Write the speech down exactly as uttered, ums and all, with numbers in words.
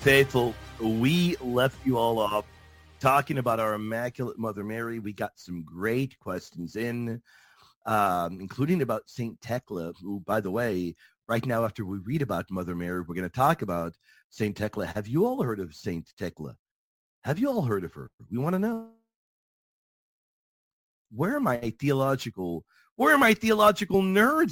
faithful, we left you all off talking about our Immaculate Mother Mary. We got some great questions in, um, including about Saint Thecla, who, by the way, right now after we read about Mother Mary, we're going to talk about Saint Thecla. Have you all heard of Saint Thecla? Have you all heard of her? We want to know. Where are my theological, where are my theological nerds